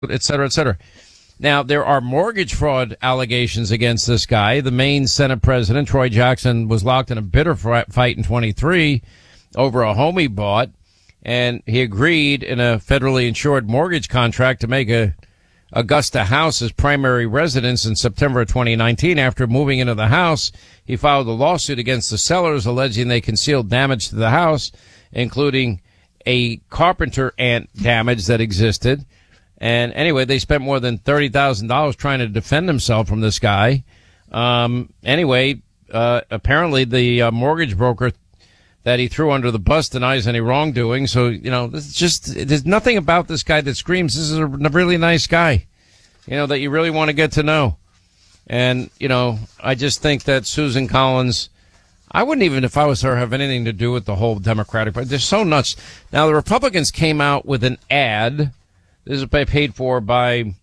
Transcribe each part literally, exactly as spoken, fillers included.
et cetera, et cetera. Now, there are mortgage fraud allegations against this guy. The Maine Senate President, Troy Jackson, was locked in a bitter fight in twenty-three over a home he bought, and he agreed in a federally insured mortgage contract to make a Augusta house his primary residence in September of twenty nineteen. After moving into the house, he filed a lawsuit against the sellers alleging they concealed damage to the house, including a carpenter ant damage that existed. And anyway, they spent more than thirty thousand dollars trying to defend himself from this guy. Um, anyway, uh, apparently the uh, mortgage broker that he threw under the bus denies any wrongdoing. So, you know, this is just, there's nothing about this guy that screams this is a really nice guy, you know, that you really want to get to know. And, you know, I just think that Susan Collins, I wouldn't even, if I was her, have anything to do with the whole Democratic Party. They're so nuts. Now, the Republicans came out with an ad. This is paid for by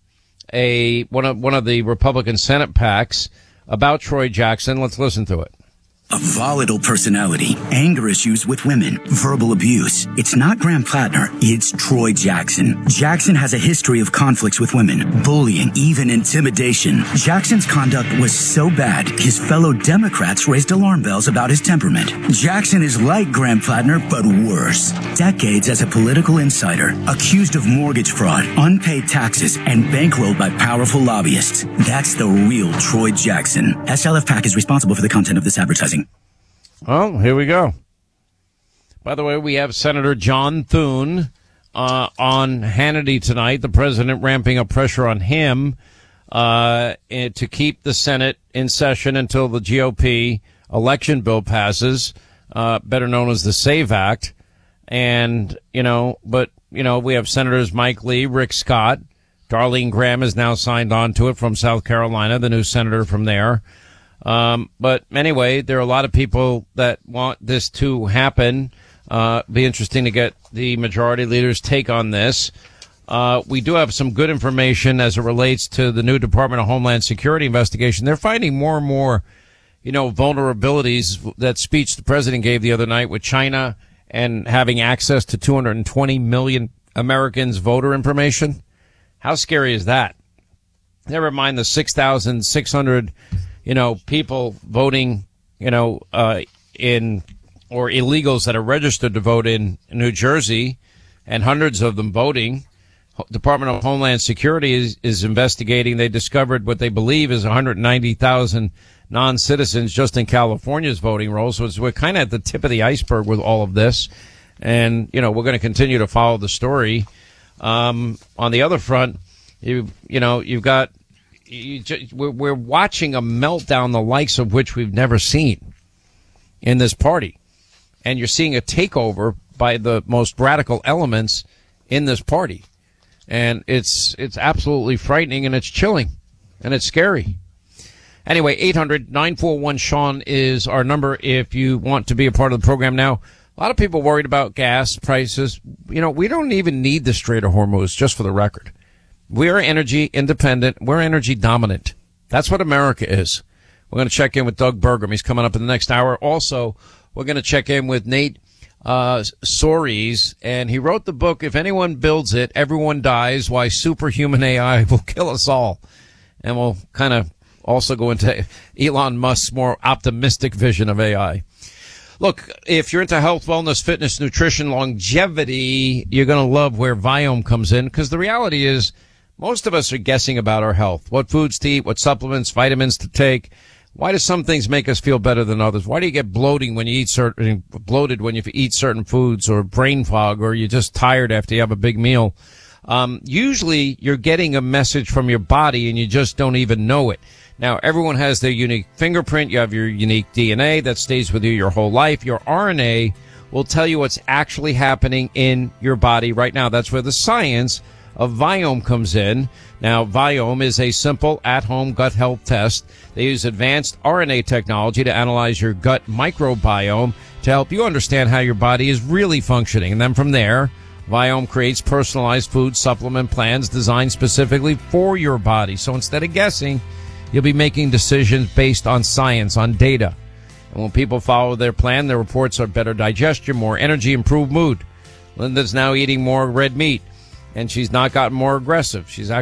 a one of one of the Republican Senate PACs about Troy Jackson. Let's listen to it. A volatile personality, anger issues with women, verbal abuse. It's not Graham Plattner, it's Troy Jackson. Jackson has a history of conflicts with women, bullying, even intimidation. Jackson's conduct was so bad, his fellow Democrats raised alarm bells about his temperament. Jackson is like Graham Plattner, but worse. Decades as a political insider, accused of mortgage fraud, unpaid taxes, and bankrolled by powerful lobbyists. That's the real Troy Jackson. S L F PAC is responsible for the content of this advertising. Well, here we go. By the way, we have Senator John Thune uh, on Hannity tonight, the president ramping up pressure on him uh, to keep the Senate in session until the G O P election bill passes, uh, better known as the SAVE Act. And, you know, but, you know, we have Senators Mike Lee, Rick Scott, Darlene Graham is now signed on to it from South Carolina, the new senator from there. Um, but anyway, there are a lot of people that want this to happen. Uh, be interesting to get the majority leader's take on this. Uh, we do have some good information as it relates to the new Department of Homeland Security investigation. They're finding more and more, you know, vulnerabilities. That speech the president gave the other night with China and having access to two hundred twenty million Americans' voter information. How scary is that? Never mind the six thousand six hundred you know, people voting, you know, uh, in, or illegals that are registered to vote in New Jersey, and hundreds of them voting. Department of Homeland Security is, is investigating. They discovered what they believe is one hundred ninety thousand non-citizens just in California's voting rolls. So it's, we're kind of at the tip of the iceberg with all of this. And, you know, we're going to continue to follow the story. Um, on the other front, you, you know, you've got, You just, we're, we're watching a meltdown the likes of which we've never seen in this party. And you're seeing a takeover by the most radical elements in this party. And it's it's absolutely frightening, and it's chilling, and it's scary. Anyway, eight hundred nine four one Sean is our number if you want to be a part of the program. Now, a lot of people worried about gas prices. You know, we don't even need the Strait of Hormuz, just for the record. We are energy independent. We're energy dominant. That's what America is. We're going to check in with Doug Burgum. He's coming up in the next hour. Also, we're going to check in with Nate uh Soares, and he wrote the book, If Anyone Builds It, Everyone Dies, Why Superhuman A I Will Kill Us All. And we'll kind of also go into Elon Musk's more optimistic vision of A I. Look, if you're into health, wellness, fitness, nutrition, longevity, you're going to love where Viome comes in, because the reality is, most of us are guessing about our health, what foods to eat, what supplements, vitamins to take. Why do some things make us feel better than others? Why do you get bloating when you eat certain, bloated when you eat certain foods, or brain fog, or you're just tired after you have a big meal? Um, usually you're getting a message from your body and you just don't even know it. Now, everyone has their unique fingerprint. You have your unique D N A that stays with you your whole life. Your R N A will tell you what's actually happening in your body right now. That's where the science of Viome comes in. Now, Viome is a simple at-home gut health test. They use advanced R N A technology to analyze your gut microbiome to help you understand how your body is really functioning. And then from there, Viome creates personalized food supplement plans designed specifically for your body. So instead of guessing, you'll be making decisions based on science, on data. And when people follow their plan, their reports are better digestion, more energy, improved mood. Linda's now eating more red meat. and she's not gotten more aggressive. She's